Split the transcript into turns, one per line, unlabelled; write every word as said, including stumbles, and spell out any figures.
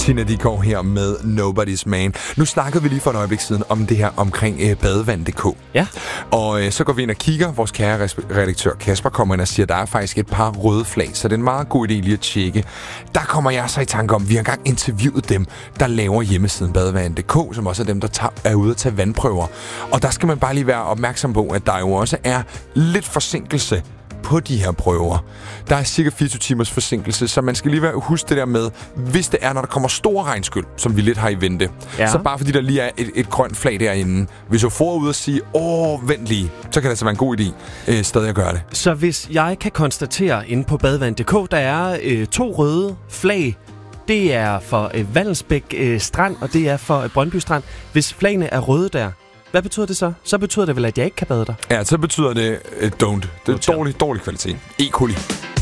Tina Dickow her med Nobody's Man. Nu snakkede vi lige for et øjeblik siden om det her omkring øh, badevand punktum d k.
Ja.
Og øh, så går vi ind og kigger. Vores kære redaktør Kasper kommer ind og siger, at der er faktisk et par røde flag, så det er en meget god idé lige at tjekke. Der kommer jeg så i tanke om, at vi har engang interviewet dem, der laver hjemmesiden badevand punktum d k, som også er dem, der tager, er ude at tage vandprøver. Og der skal man bare lige være opmærksom på, at der jo også er lidt forsinkelse på de her prøver. Der er cirka fireogtyve timers forsinkelse, så man skal lige være huske det der med, hvis det er, når der kommer store regnskyld, som vi lidt har i vente. Ja. Så bare fordi der lige er et, et grønt flag derinde, hvis du får ud og sige, åh, vent lige, så kan det altså være en god idé øh, stadig at gøre det.
Så hvis jeg kan konstatere inde på badevand punktum d k, der er øh, to røde flag. Det er for øh, Vallensbæk øh, Strand, og det er for øh, Brøndby Strand. Hvis flagene er røde der, hvad betyder det så? Så betyder det vel, at jeg ikke kan bade der?
Ja, så betyder det uh, don't. Det er dårlig, dårlig kvalitet. E. coli.